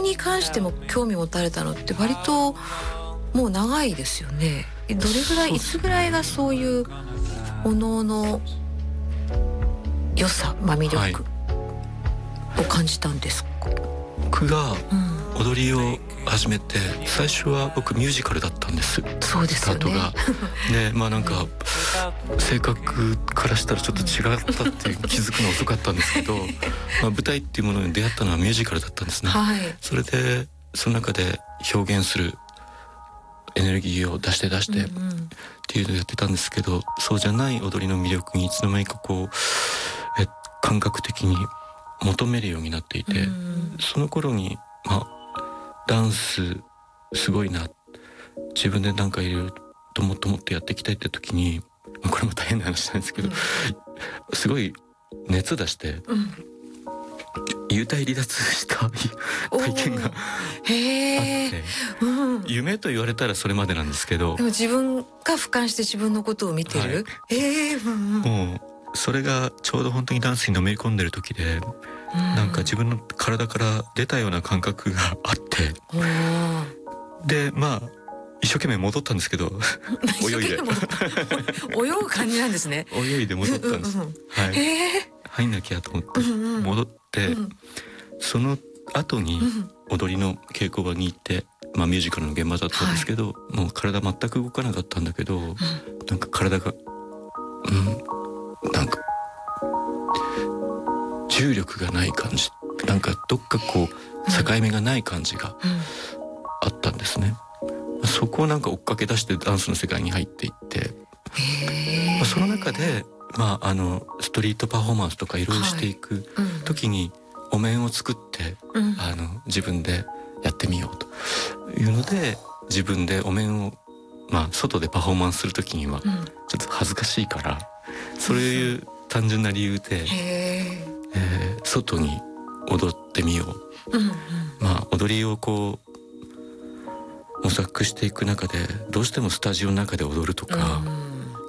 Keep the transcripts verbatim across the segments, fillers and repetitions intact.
に関しても興味持たれたのって割ともう長いですよね。どれぐらいいつぐらいがそういうおのおの良さ、まあ、魅力を感じたんですか？ はい、僕が踊りを始めて最初は僕ミュージカルだったんです。 そうですよね。 スタートがね、まあなんか性格からしたらちょっと違ったっていう気づくの遅かったんですけどまあ舞台っていうものに出会ったのはミュージカルだったんですね、 はい、それでその中で表現するエネルギーを出して出してっていうのをやってたんですけど、そうじゃない踊りの魅力にいつの間にかこうえ感覚的に求めるようになっていて、うん、その頃にまあダンスすごいな、自分でなんかいろいろともっともっとやっていきたいって時に、これも大変な話なんですけど、うん、すごい熱出して、うん、幽体離脱した体験があって、うん、夢と言われたらそれまでなんですけど、 でも自分が俯瞰して自分のことを見てる、はい、えーうん、 もうそれがちょうど本当にダンスにのめり込んでる時で、うん、なんか自分の体から出たような感覚があって、でまあ一生懸命戻ったんですけど泳いで泳ぐ感じなんですね。 泳いで戻ったんです、うんうん、はい、えー、入んなきゃと思って戻って、うんうん、その後に踊りの稽古場に行って、まあ、ミュージカルの現場だったんですけど、はい、もう体全く動かなかったんだけど、うん、なんか体がうんなんか重力がない感じ、なんかどっかこう境目がない感じがあったんですね、うん、そこをなんか追っかけ出してダンスの世界に入っていって、まあ、その中で、まあ、あのストリートパフォーマンスとかいろいろしていく時にお面を作って、うん、あの自分でやってみようというので、自分でお面を、まあ、外でパフォーマンスする時にはちょっと恥ずかしいから、うん、そういう単純な理由で、えー、外に踊ってみよう、うんうん、まあ踊りをこう模索していく中でどうしてもスタジオの中で踊るとか、うん、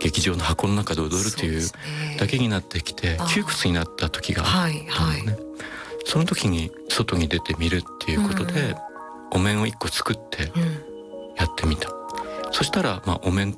劇場の箱の中で踊るというだけになってきて窮屈になった時があったのね、はいはい、その時に外に出てみるっていうことで、うん、お面を一個作ってやってみた、うん、そしたら、まあ、お面